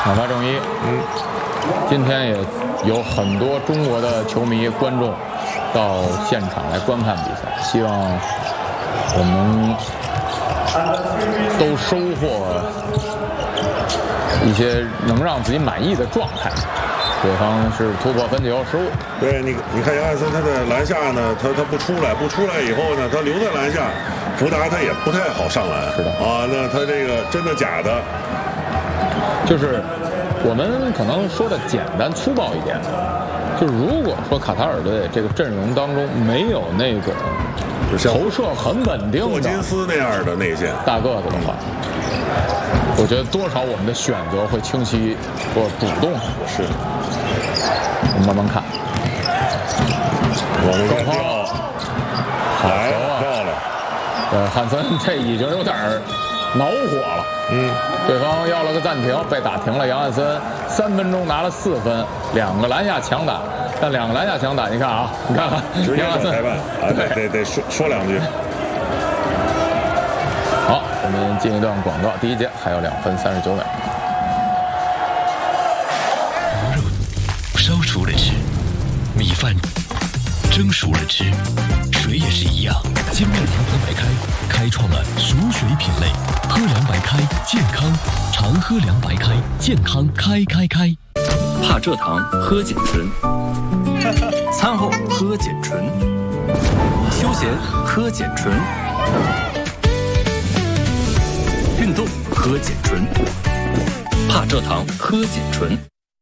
哪怕正一，今天也有很多中国的球迷观众到现场来观看比赛，希望我们都收获一些能让自己满意的状态。对方是突破分球失误。 对你看杨汉森他在篮下呢，他不出来以后呢，他留在篮下，福达他也不太好上篮。 是的啊，那他这个真的假的？ 就是我们可能说的简单粗暴一点，就是如果说卡塔尔队这个阵容当中没有那种投射很稳定的霍金斯那样的内线大个子的话，我觉得多少我们的选择会清晰或主动。 是， 我们慢慢看。 我们看掉，来了， 掉了。 汉森这已经有点恼火了。对方要了个暂停，被打停了。杨汉森3分钟拿了4分，2个篮下强打。但2个篮下强打，你看啊，你看看， 直接找裁判啊，得说两句。 好，我们进一段广告，第一节还有2分39秒。 肉烧熟了吃，米饭蒸熟了吃，水也是一样。精酿阳光白开开创了熟水品类，喝凉白开健康，常喝凉白开健康开。 怕蔗糖喝碱醇，餐后喝碱醇，休闲喝碱醇，运动喝碱醇，怕蔗糖喝碱醇。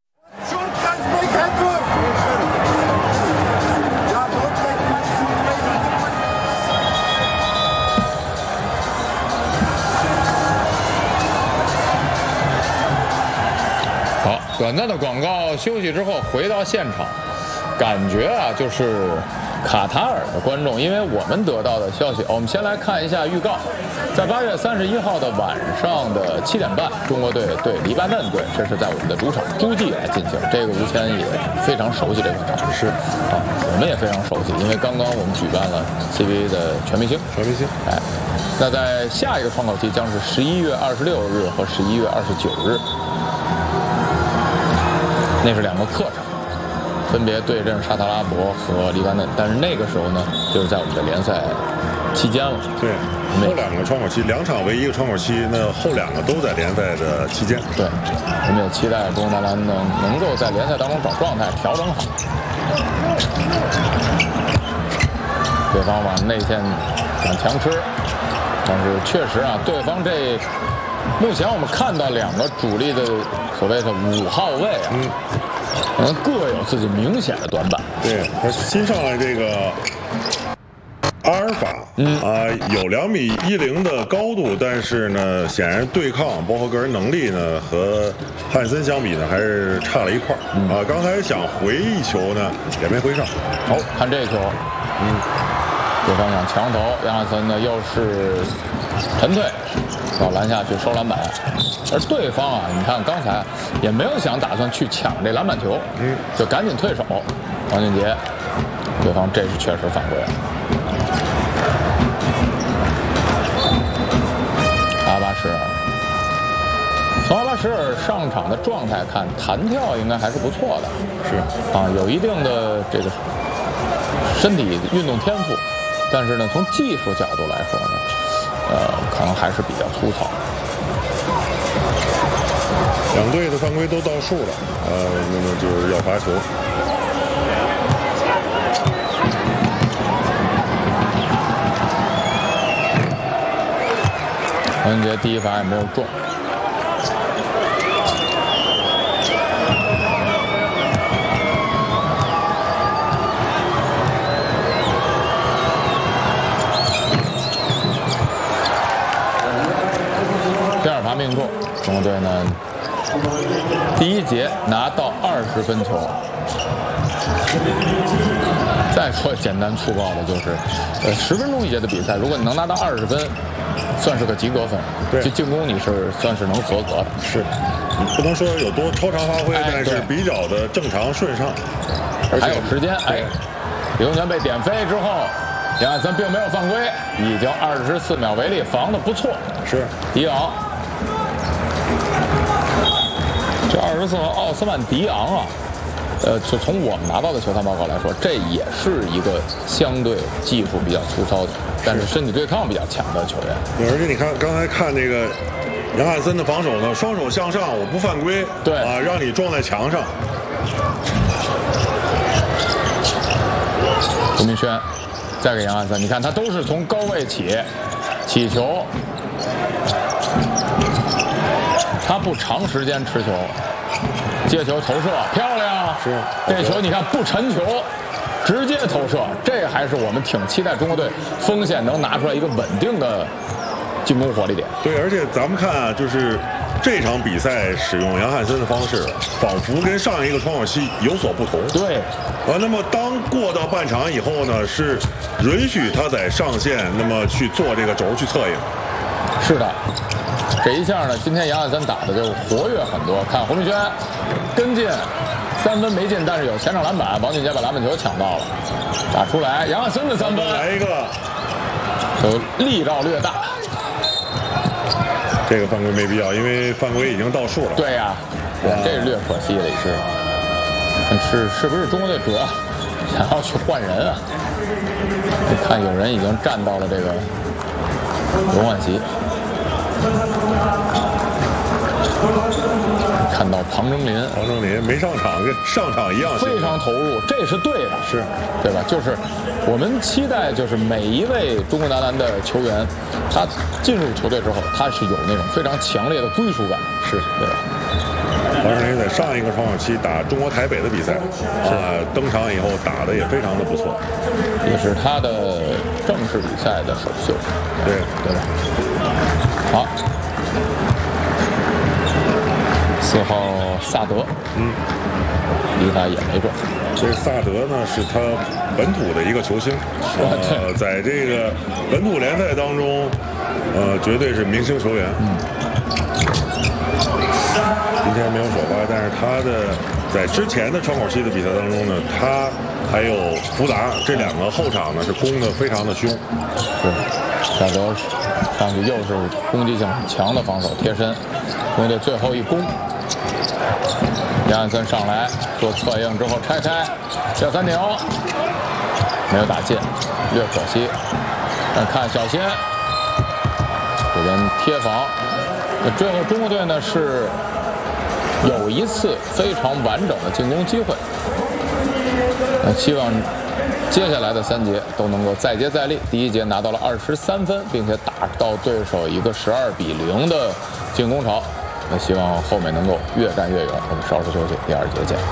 好，短暂的广告休息之后回到现场，感觉啊就是卡塔尔的观众，因为我们得到的消息，我们先来看一下预告，在8月31号的晚上的7点半，中国队对黎巴嫩队，这是在我们的主场洲际来进行。这个吴谦也非常熟悉这个场，是啊，我们也非常熟悉，因为刚刚我们举办了 CBA 的全明星，哎，那在下一个窗口期将是11月26日和11月29日。那是2个客场，分别对阵沙特阿拉伯和黎巴嫩，但是那个时候呢，就是在我们的联赛期间了。 对，后2个窗口期，2场为1个窗口期，那后2个都在联赛的期间。 对，我们也期待中国男篮能够在联赛当中找状态，调整好。对方往内线想强吃，但是确实啊，对方目前我们看到2个主力的所谓的5号位啊，可能各有自己明显的短板。 对，他新上来这个阿尔法，有2.10米的高度，但是呢，显然对抗包括个人能力呢，和汉森相比呢，还是差了一块啊。刚才想回一球呢，也没回上。 好，看这球，对方想强投，杨汉森呢又是沉退到篮下去收篮板，而对方啊，你看刚才也没有想打算去抢这篮板球，就赶紧退手。王俊杰，对方这是确实犯规了。阿巴什尔，从阿巴什尔上场的状态看，弹跳应该还是不错的，是啊，有一定的这个身体运动天赋，但是呢，从技术角度来说呢，可能还是比较粗糙。 2队的犯规都到数了，那么就是要罚球。 王俊杰第一罚也没有中。第2罚命中，中国队呢第一节拿到20分球。再说简单粗暴的就是，10分钟一节的比赛，如果你能拿到20分，算是个及格分。 对， 就进攻你是算是能合格的。 是，你不能说有多超常发挥，但是比较的正常顺畅。 还有时间，李宗权被点飞之后，杨汉森并没有犯规，已经24秒为例，防得不错。 是， 迪昂。 这24号奥斯曼迪昂啊，就从我们拿到的球探报告来说，这也是一个相对技术比较粗糙的，但是身体对抗比较强的球员。 而且你看刚才看那个杨汉森的防守呢，双手向上，我不犯规， 对啊，让你撞在墙上。 胡明轩再给杨汉森，你看他都是从高位起球，他不长时间持球，接球投射漂亮， 是这球你看不沉球，直接投射，这还是我们挺期待中国队锋线能拿出来一个稳定的进攻火力点。 对，而且咱们看啊，就是这场比赛使用杨汉森的方式，仿佛跟上一个窗口期有所不同。 对， 那么当过到半场以后呢，是允许他在上线，那么去做这个轴去策应。 是的，这一下呢，今天杨汉森打的就活跃很多。看胡明轩跟进，3分没进，但是有前场篮板，王俊杰把篮板球抢到了，打出来，杨汉森的3分， 来一个， 就力道略大。 这个犯规没必要，因为犯规已经到数了。 对呀，这是略可惜的一事。是不是中国队主要想要去换人啊？你看有人已经站到了这个罗焕熙，看到庞征林没上场，跟上场一样， 非常投入，这是对的， 是对吧？就是我们期待，就是每一位中国男篮的球员，他进入球队之后，他是有那种非常强烈的归属感， 是对吧？ 庞征林在上一个窗口期打中国台北的比赛登场以后打得也非常的不错， 也是他的正式比赛的首秀， 对吧？好，4号萨德，离他也没中。 这萨德呢是他本土的一个球星，在这个本土联赛当中，绝对是明星球员。今天没有首发，但是他的在之前的窗口期的比赛当中呢，他还有福达这2个后场呢是攻得非常的凶。 是，萨德上去又是攻击性很强的防守贴身，中国队最后一攻，杨汉森上来做策应之后拆开，小3点0，没有打进，略可惜。但看小新这边贴防，最后中国队呢是有一次非常完整的进攻机会。希望接下来的3节都能够再接再厉。第1节拿到了23分，并且打到对手一个12-0的进攻潮。那希望后面能够越战越勇。我们稍事休息，第2节见。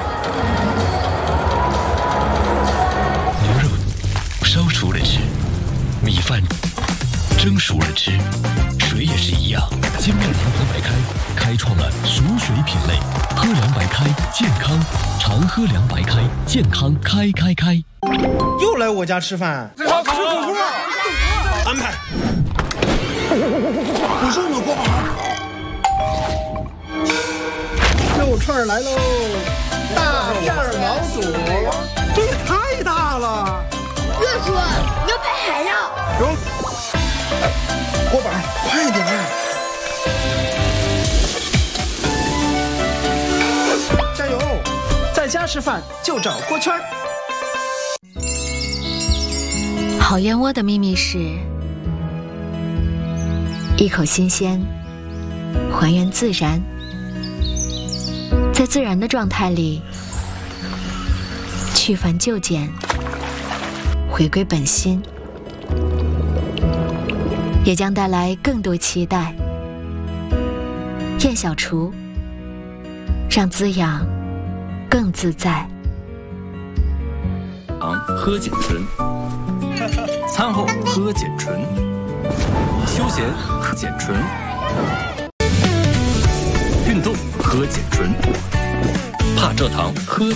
牛肉烧熟了吃，米饭蒸熟了吃，水也是一样。金麦堂红白开创了熟水品类，喝凉白开，健康，常喝凉白开，健康开。 又来我家吃饭，吃火锅，安排。不是我锅这我串儿来喽，大片毛肚，这也太大了。 热叔，牛排还要。 锅板，快点儿！加油！在家吃饭就找锅圈儿。 好燕窝的秘密是一口新鲜，还原自然，在自然的状态里去繁就简，回归本心，也将带来更多期待。燕小厨，让滋养更自在。 喝简醇，餐后喝简醇，休闲喝简醇，运动喝简醇，怕蔗糖喝。